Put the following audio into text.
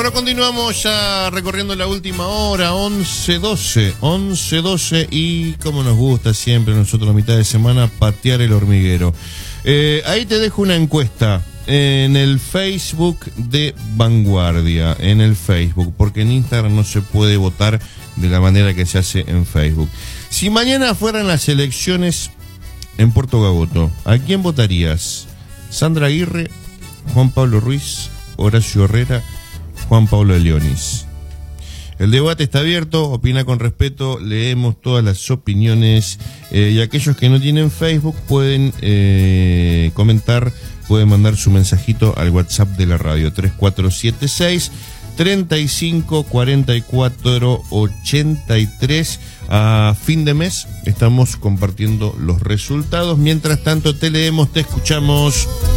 Bueno, continuamos ya recorriendo la última hora, 11:12 y como nos gusta siempre nosotros a mitad de semana patear el hormiguero. Ahí te dejo una encuesta en el Facebook de Vanguardia, en el Facebook, porque en Instagram no se puede votar de la manera que se hace en Facebook. Si mañana fueran las elecciones en Puerto Gagoto, ¿a quién votarías? ¿Sandra Aguirre, Juan Pablo Ruiz, Horacio Herrera, Juan Pablo de Leonis? El debate está abierto, opina con respeto, leemos todas las opiniones y aquellos que no tienen Facebook pueden comentar, pueden mandar su mensajito al WhatsApp de la radio 3476 35 44 83. A fin de mes estamos compartiendo los resultados. Mientras tanto te leemos, te escuchamos.